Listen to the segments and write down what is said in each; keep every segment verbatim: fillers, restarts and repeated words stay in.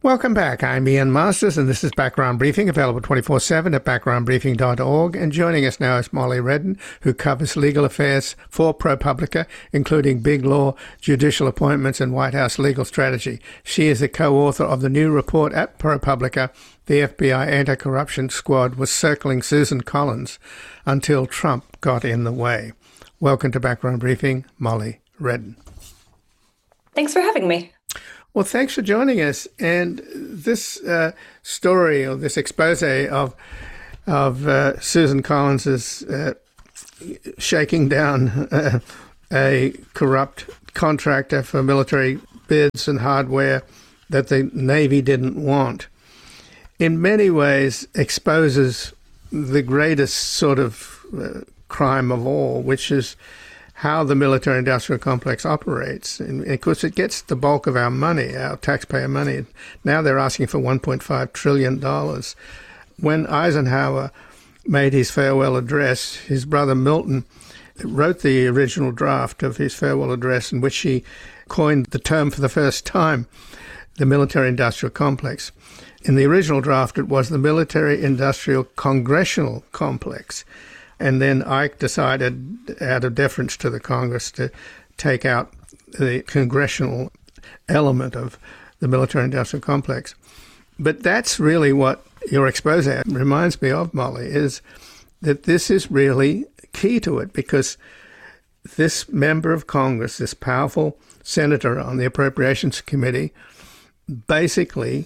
Welcome back. I'm Ian Masters, and this is Background Briefing, available twenty-four seven at background briefing dot org. And joining us now is Molly Redden, who covers legal affairs for ProPublica, including big law, judicial appointments, and White House legal strategy. She is a co-author of the new report at ProPublica. The F B I anti-corruption squad was circling Susan Collins until Trump got in the way. Welcome to Background Briefing, Molly Redden. Thanks for having me. Well, thanks for joining us. And this uh, story, or this expose of of uh, Susan Collins's uh, shaking down uh, a corrupt contractor for military bids and hardware that the Navy didn't want, in many ways exposes the greatest sort of uh, crime of all, which is how the military-industrial complex operates. And of course, it gets the bulk of our money, our taxpayer money. Now they're asking for one point five trillion dollars. When Eisenhower made his farewell address, his brother Milton wrote the original draft of his farewell address, in which he coined the term for the first time, the military-industrial complex. In the original draft, it was the military-industrial congressional complex. And then Ike decided, out of deference to the Congress, to take out the congressional element of the military-industrial complex. But that's really what your expose reminds me of, Molly, is that this is really key to it, because this member of Congress, this powerful senator on the Appropriations Committee, basically,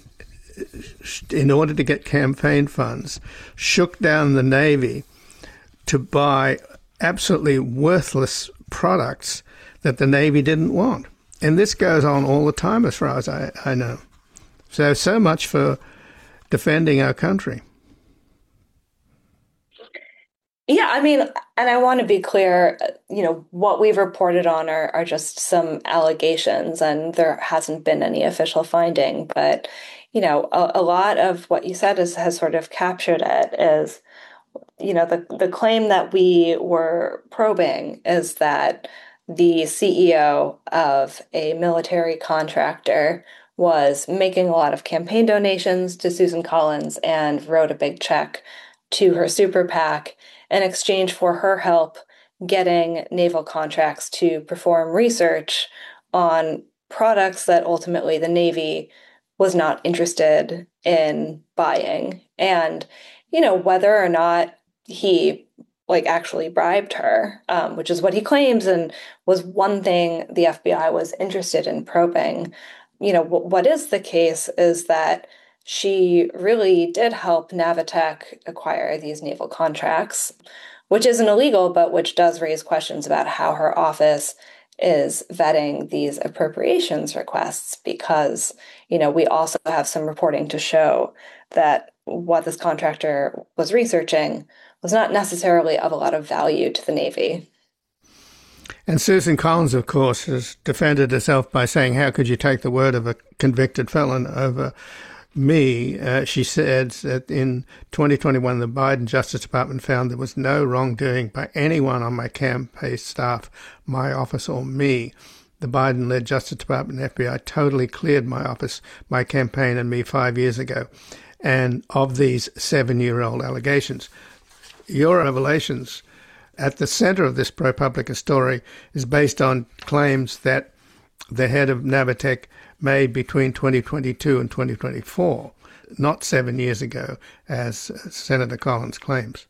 in order to get campaign funds, shook down the Navy to buy absolutely worthless products that the Navy didn't want. And this goes on all the time, as far as I, I know. So, so much for defending our country. Yeah, I mean, and I want to be clear, you know, what we've reported on are, are just some allegations, and there hasn't been any official finding. But, you know, a, a lot of what you said is, has sort of captured it is, you know, the, the claim that we were probing is that the C E O of a military contractor was making a lot of campaign donations to Susan Collins and wrote a big check to her super PAC in exchange for her help getting naval contracts to perform research on products that ultimately the Navy was not interested in buying. And, you know, whether or not he like actually bribed her, um, which is what he claims, and was one thing the F B I was interested in probing. You know, w- what is the case is that she really did help Navitech acquire these naval contracts, which isn't illegal, but which does raise questions about how her office is vetting these appropriations requests, because, you know, we also have some reporting to show that what this contractor was researching was not necessarily of a lot of value to the Navy. And Susan Collins, of course, has defended herself by saying, how could you take the word of a convicted felon over me? Uh, she said that in twenty twenty-one, the Biden Justice Department found there was no wrongdoing by anyone on my campaign staff, my office, or me. The Biden-led Justice Department and F B I totally cleared my office, my campaign, and me five years ago, and of these seven-year-old allegations. Your revelations at the center of this ProPublica story is based on claims that the head of Navitech made between twenty twenty-two and twenty twenty-four, not seven years ago, as Senator Collins claims.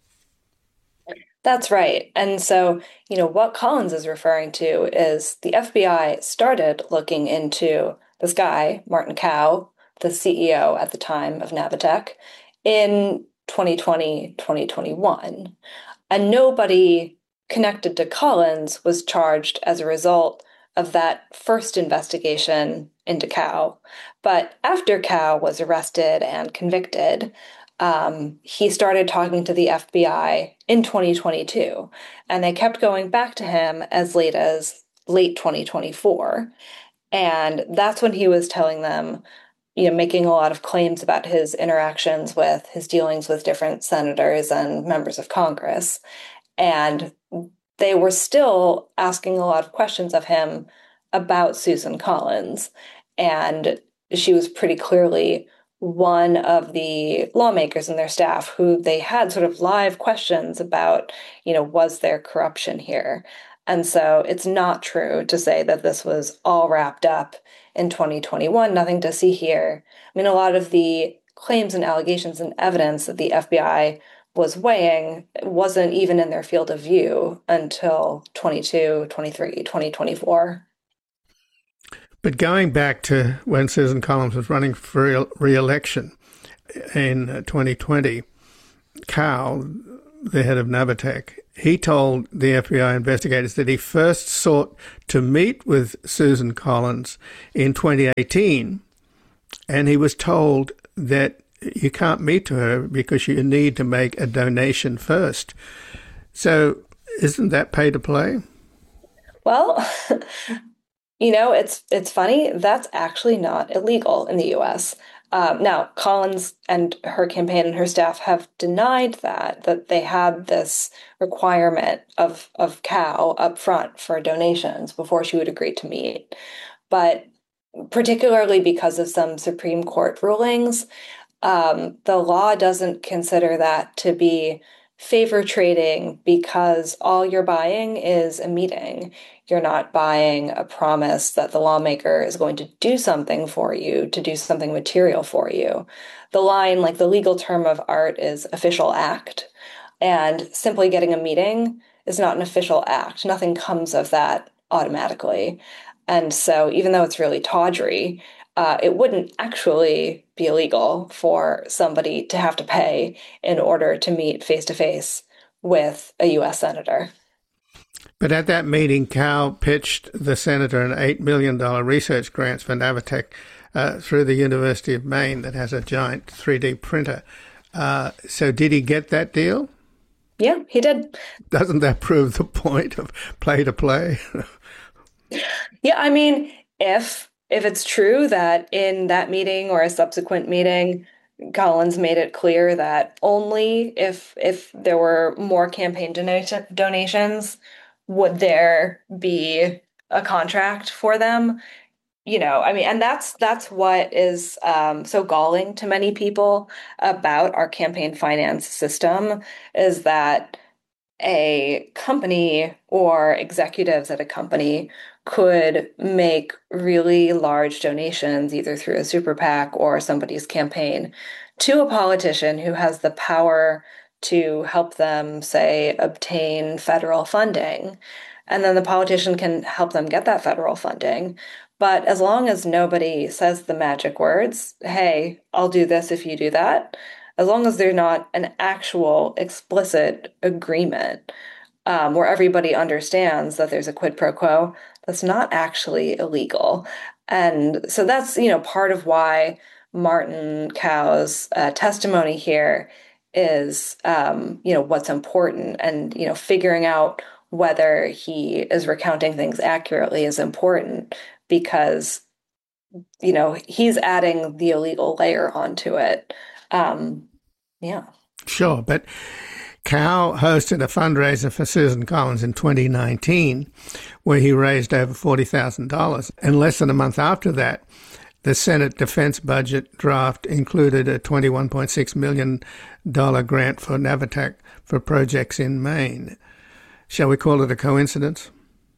That's right. And so, you know, what Collins is referring to is the F B I started looking into this guy, Martin Kao, the C E O at the time of Navitech, in twenty twenty, twenty twenty-one. And nobody connected to Collins was charged as a result of that first investigation into Kao. But after Kao was arrested and convicted, um, he started talking to the F B I in twenty twenty-two. And they kept going back to him as late as late twenty twenty-four. And that's when he was telling them, you know, making a lot of claims about his interactions with his dealings with different senators and members of Congress. And they were still asking a lot of questions of him about Susan Collins. And she was pretty clearly one of the lawmakers and their staff who they had sort of live questions about, you know, was there corruption here? And so it's not true to say that this was all wrapped up in twenty twenty-one, nothing to see here. I mean, a lot of the claims and allegations and evidence that the F B I was weighing wasn't even in their field of view until twenty-two, twenty-three, twenty twenty-four. But going back to when Susan Collins was running for re-election in twenty twenty, Kao, the head of Navatech, he told the F B I investigators that he first sought to meet with Susan Collins in twenty eighteen, and he was told that you can't meet to her because you need to make a donation first. So isn't that pay to play? Well, you know, it's it's funny. That's actually not illegal in the U S. Um, now, Collins and her campaign and her staff have denied that, that they had this requirement of, of Kao up front for donations before she would agree to meet. But particularly because of some Supreme Court rulings, um, the law doesn't consider that to be favor trading because all you're buying is a meeting. You're not buying a promise that the lawmaker is going to do something for you, to do something material for you. The line, like the legal term of art, is official act. And simply getting a meeting is not an official act. Nothing comes of that automatically. And so even though it's really tawdry, uh, it wouldn't actually be illegal for somebody to have to pay in order to meet face-to-face with a U S senator. But at that meeting, Kao pitched the senator an eight million dollars research grant for Navatech uh, through the University of Maine that has a giant three D printer. Uh, so did he get that deal? Yeah, he did. Doesn't that prove the point of play to play? Yeah, I mean, if if it's true that in that meeting or a subsequent meeting, Collins made it clear that only if if there were more campaign donation, donations would there be a contract for them. You know, I mean, and that's that's what is um, so galling to many people about our campaign finance system, is that a company or executives at a company could make really large donations, either through a super PAC or somebody's campaign, to a politician who has the power to help them, say, obtain federal funding. And then the politician can help them get that federal funding. But as long as nobody says the magic words, hey, I'll do this if you do that, as long as there's not an actual explicit agreement um, where everybody understands that there's a quid pro quo, that's not actually illegal. And so that's, you know, part of why Martin Kao's uh, testimony here is, um, you know, what's important. And, you know, figuring out whether he is recounting things accurately is important because, you know, he's adding the illegal layer onto it. Um, yeah. Sure, but Kao hosted a fundraiser for Susan Collins in twenty nineteen where he raised over forty thousand dollars. And less than a month after that, the Senate defense budget draft included a twenty-one point six million dollars grant for Navatech for projects in Maine. Shall we call it a coincidence?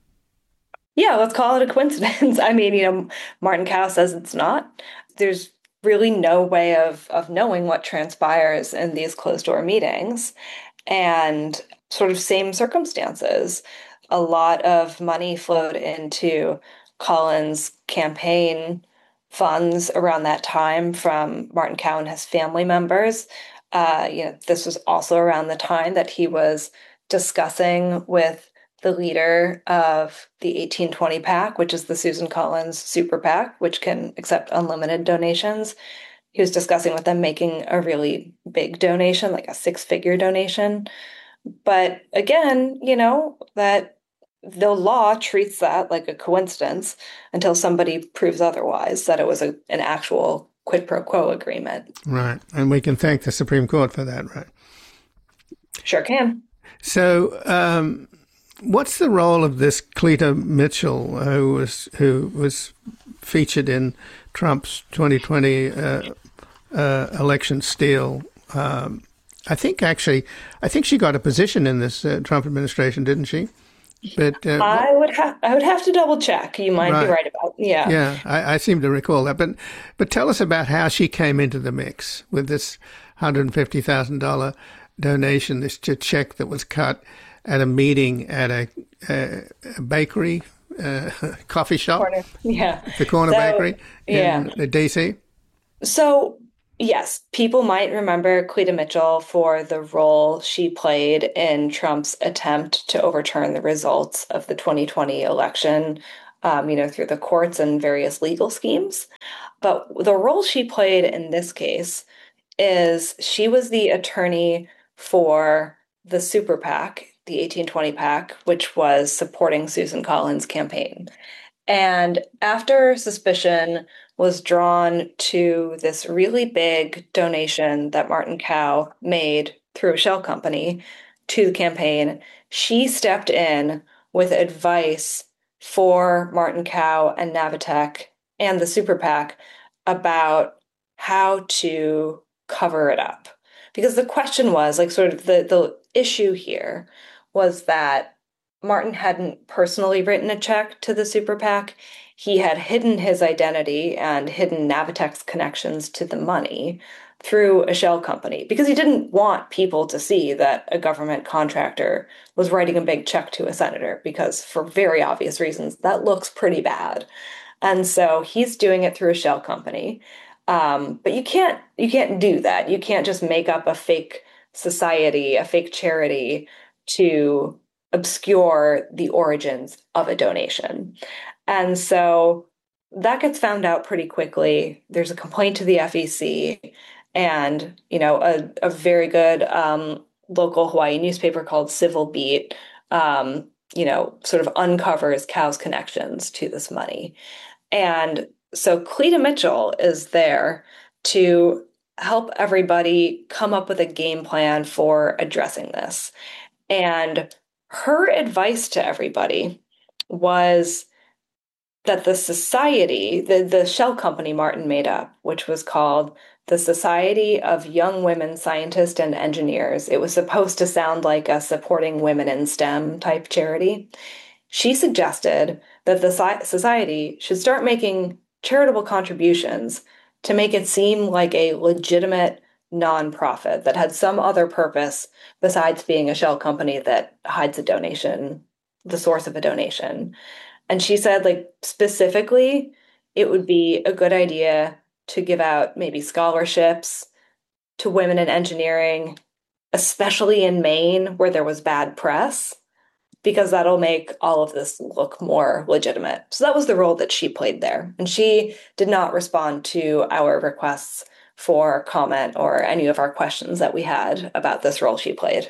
Yeah, let's call it a coincidence. I mean, you know, Martin Kao says it's not. There's really no way of of knowing what transpires in these closed-door meetings. And sort of same circumstances. A lot of money flowed into Collins' campaign funds around that time from Martin Kao and his family members. Uh, you know, this was also around the time that he was discussing with the leader of the eighteen twenty PAC, which is the Susan Collins Super PAC, which can accept unlimited donations. He was discussing with them making a really big donation, like a six-figure donation. But again, you know, that the law treats that like a coincidence until somebody proves otherwise, that it was a, an actual quid pro quo agreement. Right. And we can thank the Supreme Court for that, right? Sure can. So what's the role of this Cleta Mitchell, who was who was featured in Trump's twenty twenty uh, uh, election steal. Um, I think actually, I think she got a position in this uh, Trump administration, didn't she? But uh, I would have I would have to double check. You might right. be right about yeah. Yeah, I, I seem to recall that. But but tell us about how she came into the mix with this one hundred fifty thousand dollars donation, this check that was cut at a meeting at a, a, a bakery, uh, coffee shop, corner. yeah, the corner so, bakery in yeah. D C. So. Yes, people might remember Cleta Mitchell for the role she played in Trump's attempt to overturn the results of the twenty twenty election, um, you know, through the courts and various legal schemes. But the role she played in this case is she was the attorney for the super PAC, the eighteen twenty PAC, which was supporting Susan Collins' campaign. And after suspicion was drawn to this really big donation that Martin Kao made through a shell company to the campaign, she stepped in with advice for Martin Kao and Navitech and the super PAC about how to cover it up. Because the question was, like, sort of the, the issue here was that Martin hadn't personally written a check to the super PAC. He had hidden his identity and hidden Navitech's connections to the money through a shell company because he didn't want people to see that a government contractor was writing a big check to a senator because for very obvious reasons, that looks pretty bad. And so he's doing it through a shell company. Um, but you can't you can't do that. You can't just make up a fake society, a fake charity to obscure the origins of a donation. And so that gets found out pretty quickly. There's a complaint to the F E C, and you know a, a very good um, local Hawaii newspaper called Civil Beat, um, you know, sort of uncovers Cao's connections to this money. And so Cleta Mitchell is there to help everybody come up with a game plan for addressing this. And her advice to everybody was that the society, the, the shell company Martin made up, which was called the Society of Young Women Scientists and Engineers, it was supposed to sound like a supporting women in STEM type charity. She suggested that the society should start making charitable contributions to make it seem like a legitimate nonprofit that had some other purpose besides being a shell company that hides a donation, the source of a donation. And she said, like, specifically, it would be a good idea to give out maybe scholarships to women in engineering, especially in Maine, where there was bad press, because that'll make all of this look more legitimate. So that was the role that she played there. And she did not respond to our requests for comment or any of our questions that we had about this role she played.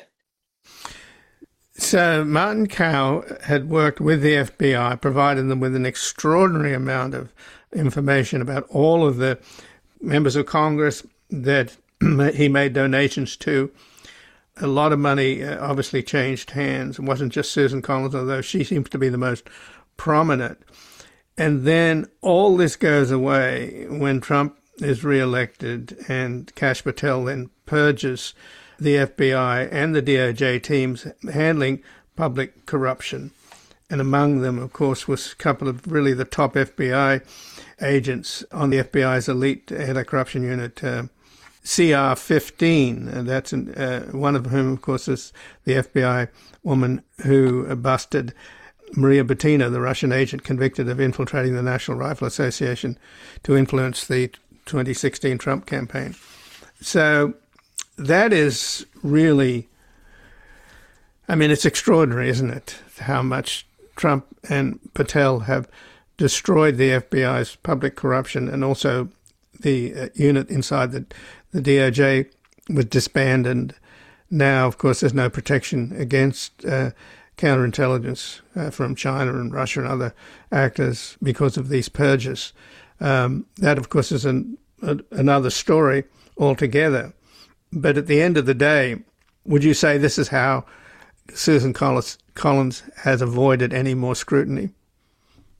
So Martin Kao had worked with the F B I, provided them with an extraordinary amount of information about all of the members of Congress that he made donations to. A lot of money uh, obviously changed hands. It wasn't just Susan Collins, although she seems to be the most prominent. And then all this goes away when Trump is reelected and Kash Patel then purges the F B I and the D O J teams handling public corruption. And among them, of course, was a couple of really the top F B I agents on the F B I's elite anti-corruption unit, uh, C R fifteen. And that's an, uh, one of whom, of course, is the F B I woman who busted Maria Butina, the Russian agent convicted of infiltrating the National Rifle Association to influence the twenty sixteen Trump campaign. So that is really, I mean, it's extraordinary, isn't it, how much Trump and Patel have destroyed the F B I's public corruption, and also the uh, unit inside the, the D O J was disbanded. And now, of course, there's no protection against uh, counterintelligence uh, from China and Russia and other actors because of these purges. Um, that, of course, is an, a, another story altogether. But at the end of the day, would you say this is how Susan Collins, Collins has avoided any more scrutiny?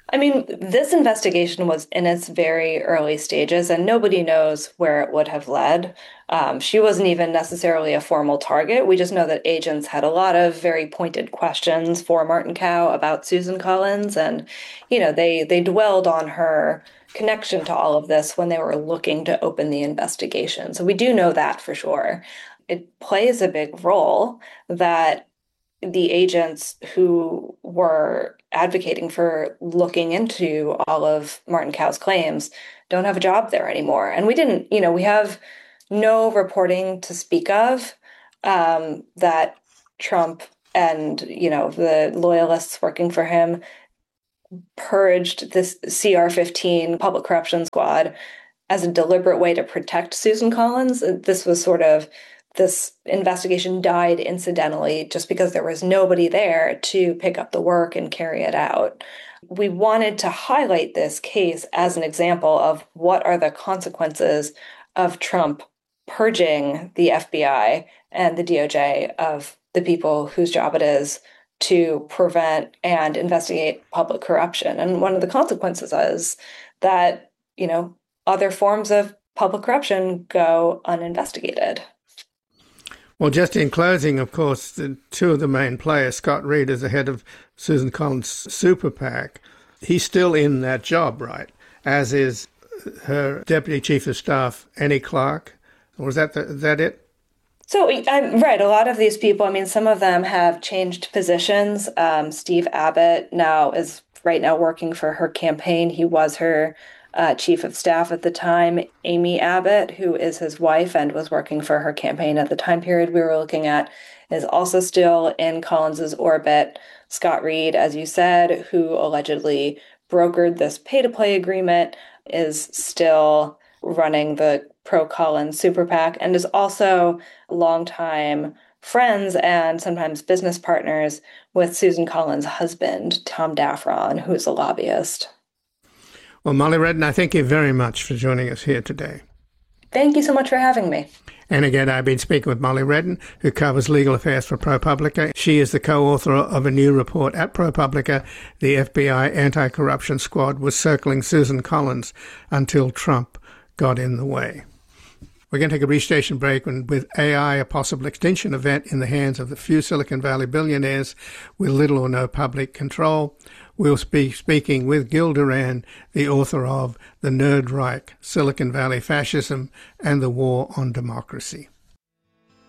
I mean, this investigation was in its very early stages, and nobody knows where it would have led. Um, she wasn't even necessarily a formal target. We just know that agents had a lot of very pointed questions for Martin Cow about Susan Collins, and you know, they they dwelled on her connection to all of this when they were looking to open the investigation. So we do know that for sure. It plays a big role that the agents who were advocating for looking into all of Martin Cow's claims don't have a job there anymore. And we didn't, you know, we have no reporting to speak of um, that Trump and, you know, the loyalists working for him purged this C R fifteen public corruption squad as a deliberate way to protect Susan Collins. This was sort of this investigation died incidentally just because there was nobody there to pick up the work and carry it out. We wanted to highlight this case as an example of what are the consequences of Trump purging the F B I and the D O J of the people whose job it is to prevent and investigate public corruption. And one of the consequences is that, you know, other forms of public corruption go uninvestigated. Well, just in closing, of course, the two of the main players, Scott Reed is the head of Susan Collins' super PAC. He's still in that job, right? As is her Deputy Chief of Staff, Annie Clark. Or is that, the, is that it? So, I'm right. A lot of these people, I mean, some of them have changed positions. Um, Steve Abbott now is right now working for her campaign. He was her Uh, chief of staff at the time. Amy Abbott, who is his wife and was working for her campaign at the time period we were looking at, is also still in Collins's orbit. Scott Reed, as you said, who allegedly brokered this pay-to-play agreement, is still running the pro-Collins super PAC and is also longtime friends and sometimes business partners with Susan Collins' husband, Tom Daffron, who is a lobbyist. Well, Molly Redden, I thank you very much for joining us here today. Thank you so much for having me. And again, I've been speaking with Molly Redden, who covers legal affairs for ProPublica. She is the co-author of a new report at ProPublica. The F B I anti-corruption squad was circling Susan Collins until Trump got in the way. We're going to take a brief station break, and with A I, a possible extinction event in the hands of the few Silicon Valley billionaires with little or no public control. We'll be speaking with Gil Duran, the author of The Nerd Reich, Silicon Valley Fascism and the War on Democracy.